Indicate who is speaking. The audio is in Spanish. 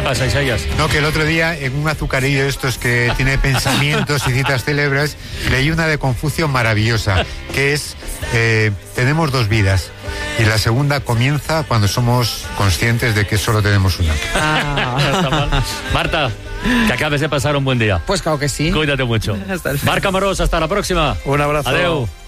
Speaker 1: pasa, Isaías?
Speaker 2: No, que el otro día en un azucarillo de estos que tiene pensamientos y citas célebres, leí una de Confucio maravillosa, que es, tenemos 2 vidas. Y la segunda comienza cuando somos conscientes de que solo tenemos una.
Speaker 1: Marta, que acabes de pasar un buen día.
Speaker 3: Pues claro que sí.
Speaker 1: Cuídate mucho. Marc Amorós, hasta la próxima.
Speaker 4: Un abrazo.
Speaker 1: Adeu.